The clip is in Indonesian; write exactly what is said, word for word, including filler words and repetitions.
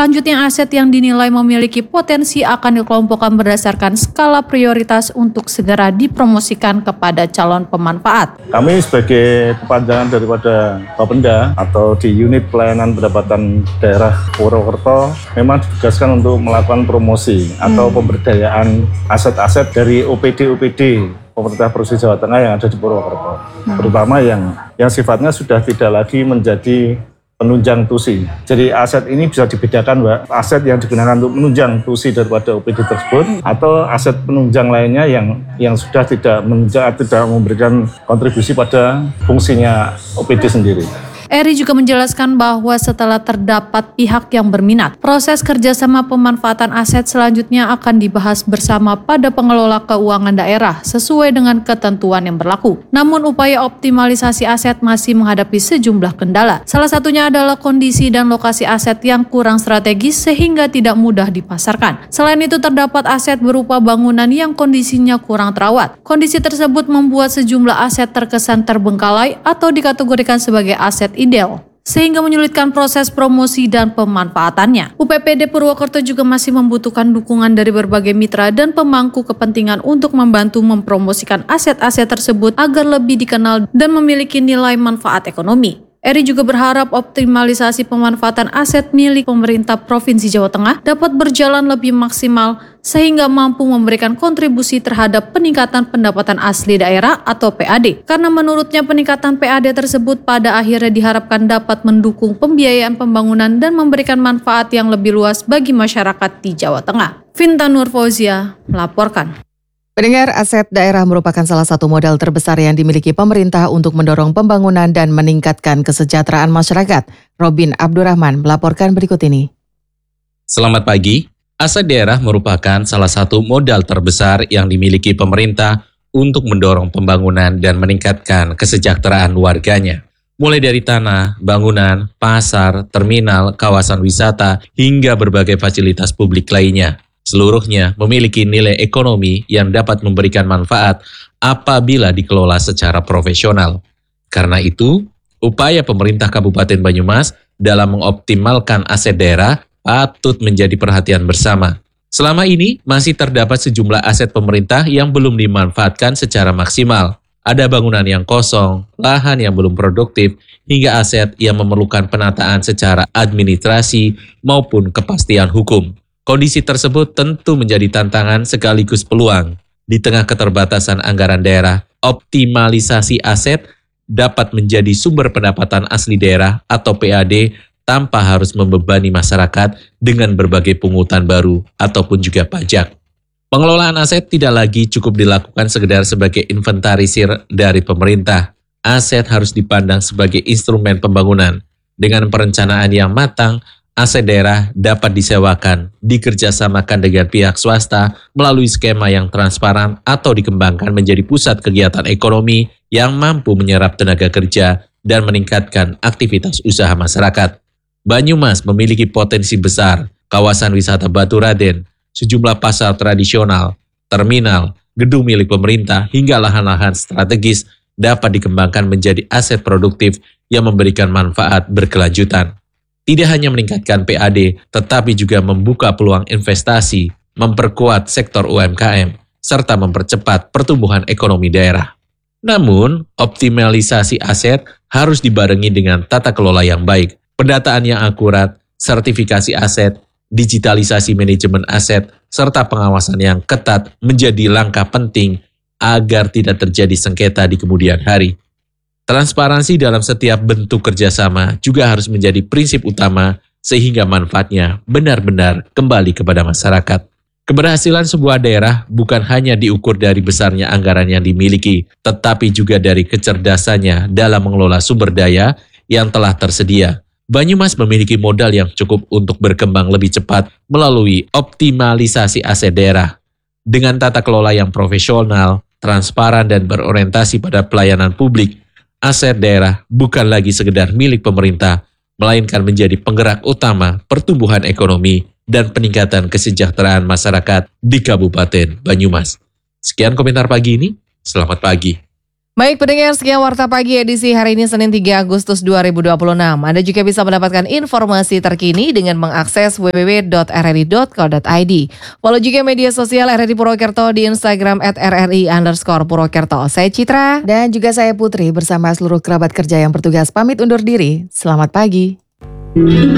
Selanjutnya, aset yang dinilai memiliki potensi akan dikelompokkan berdasarkan skala prioritas untuk segera dipromosikan kepada calon pemanfaat. Kami sebagai kepanjangan daripada Bapenda atau di Unit Pelayanan Pendapatan Daerah Purwokerto memang ditugaskan untuk melakukan promosi atau hmm. pemberdayaan aset-aset dari O P D O P D pemerintah Provinsi Jawa Tengah yang ada di Purwokerto, hmm. terutama yang yang sifatnya sudah tidak lagi menjadi penunjang tusi. Jadi aset ini bisa dibedakan, Mbak. Aset yang digunakan untuk menunjang tusi daripada O P D tersebut atau aset penunjang lainnya yang yang sudah tidak menunjang, tidak memberikan kontribusi pada fungsinya O P D sendiri. Eri juga menjelaskan bahwa setelah terdapat pihak yang berminat, proses kerjasama pemanfaatan aset selanjutnya akan dibahas bersama pada pengelola keuangan daerah sesuai dengan ketentuan yang berlaku. Namun upaya optimalisasi aset masih menghadapi sejumlah kendala. Salah satunya adalah kondisi dan lokasi aset yang kurang strategis sehingga tidak mudah dipasarkan. Selain itu terdapat aset berupa bangunan yang kondisinya kurang terawat. Kondisi tersebut membuat sejumlah aset terkesan terbengkalai atau dikategorikan sebagai aset ideal, sehingga menyulitkan proses promosi dan pemanfaatannya. U P P D Purwokerto juga masih membutuhkan dukungan dari berbagai mitra dan pemangku kepentingan untuk membantu mempromosikan aset-aset tersebut agar lebih dikenal dan memiliki nilai manfaat ekonomi. Eri juga berharap optimalisasi pemanfaatan aset milik pemerintah Provinsi Jawa Tengah dapat berjalan lebih maksimal sehingga mampu memberikan kontribusi terhadap peningkatan pendapatan asli daerah atau P A D. Karena menurutnya peningkatan P A D tersebut pada akhirnya diharapkan dapat mendukung pembiayaan pembangunan dan memberikan manfaat yang lebih luas bagi masyarakat di Jawa Tengah. Vinta Nur Fauzia melaporkan. Pendengar, aset daerah merupakan salah satu modal terbesar yang dimiliki pemerintah untuk mendorong pembangunan dan meningkatkan kesejahteraan masyarakat. Robin Abdurrahman melaporkan berikut ini. Selamat pagi. Aset daerah merupakan salah satu modal terbesar yang dimiliki pemerintah untuk mendorong pembangunan dan meningkatkan kesejahteraan warganya. Mulai dari tanah, bangunan, pasar, terminal, kawasan wisata, hingga berbagai fasilitas publik lainnya. Seluruhnya memiliki nilai ekonomi yang dapat memberikan manfaat apabila dikelola secara profesional. Karena itu, upaya pemerintah Kabupaten Banyumas dalam mengoptimalkan aset daerah patut menjadi perhatian bersama. Selama ini masih terdapat sejumlah aset pemerintah yang belum dimanfaatkan secara maksimal. Ada bangunan yang kosong, lahan yang belum produktif, hingga aset yang memerlukan penataan secara administrasi maupun kepastian hukum. Kondisi tersebut tentu menjadi tantangan sekaligus peluang. Di tengah keterbatasan anggaran daerah, optimalisasi aset dapat menjadi sumber pendapatan asli daerah atau P A D tanpa harus membebani masyarakat dengan berbagai pungutan baru ataupun juga pajak. Pengelolaan aset tidak lagi cukup dilakukan sekedar sebagai inventarisir dari pemerintah. Aset harus dipandang sebagai instrumen pembangunan. Dengan perencanaan yang matang, aset daerah dapat disewakan, dikerjasamakan dengan pihak swasta melalui skema yang transparan atau dikembangkan menjadi pusat kegiatan ekonomi yang mampu menyerap tenaga kerja dan meningkatkan aktivitas usaha masyarakat. Banyumas memiliki potensi besar, kawasan wisata Batu Raden, sejumlah pasar tradisional, terminal, gedung milik pemerintah, hingga lahan-lahan strategis dapat dikembangkan menjadi aset produktif yang memberikan manfaat berkelanjutan. Tidak hanya meningkatkan P A D, tetapi juga membuka peluang investasi, memperkuat sektor U M K M, serta mempercepat pertumbuhan ekonomi daerah. Namun, optimalisasi aset harus dibarengi dengan tata kelola yang baik, pendataan yang akurat, sertifikasi aset, digitalisasi manajemen aset, serta pengawasan yang ketat menjadi langkah penting agar tidak terjadi sengketa di kemudian hari. Transparansi dalam setiap bentuk kerjasama juga harus menjadi prinsip utama sehingga manfaatnya benar-benar kembali kepada masyarakat. Keberhasilan sebuah daerah bukan hanya diukur dari besarnya anggaran yang dimiliki, tetapi juga dari kecerdasannya dalam mengelola sumber daya yang telah tersedia. Banyumas memiliki modal yang cukup untuk berkembang lebih cepat melalui optimalisasi aset daerah. Dengan tata kelola yang profesional, transparan, dan berorientasi pada pelayanan publik, aset daerah bukan lagi sekedar milik pemerintah, melainkan menjadi penggerak utama pertumbuhan ekonomi dan peningkatan kesejahteraan masyarakat di Kabupaten Banyumas. Sekian komentar pagi ini, selamat pagi. Baik pendengar, sekian Warta Pagi edisi hari ini Senin tiga Agustus dua ribu dua puluh enam. Anda juga bisa mendapatkan informasi terkini dengan mengakses w w w dot r r i dot co dot i d. Follow juga media sosial R R I Purwokerto di Instagram at r r i underscore Purwokerto. Saya Citra. Dan juga saya Putri bersama seluruh kerabat kerja yang bertugas pamit undur diri. Selamat pagi.